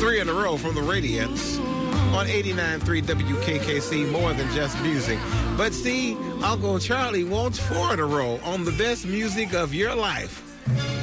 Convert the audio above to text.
3 in a row from the Radiants on 89.3 WKKC, more than just music. But see, Uncle Charlie wants 4 in a row on the best music of your life.